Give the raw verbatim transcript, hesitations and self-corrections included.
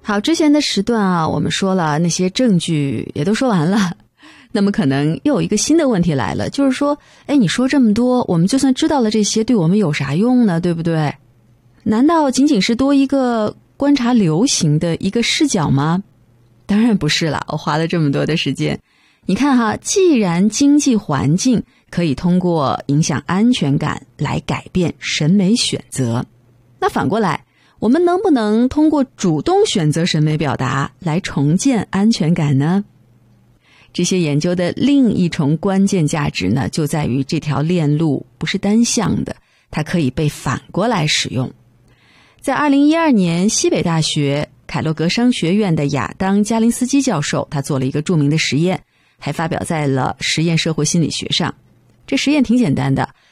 好，之前的时段啊，我们说了那些证据也都说完了，那么可能又有一个新的问题来了，就是说，哎，你说这么多，我们就算知道了这些，对我们有啥用呢？对不对？难道仅仅是多一个观察流行的一个视角吗？当然不是了，我花了这么多的时间。你看哈，既然经济环境可以通过影响安全感来改变审美选择，那反过来，我们能不能通过主动选择审美表达来重建安全感呢？这些研究的另一重关键价值呢，就在于这条链路不是单向的，它可以被反过来使用。在二零一二年，西北大学凯洛格商学院的亚当·加林斯基教授，他做了一个著名的实验，还发表在了实验社会心理学上。这实验挺简单的，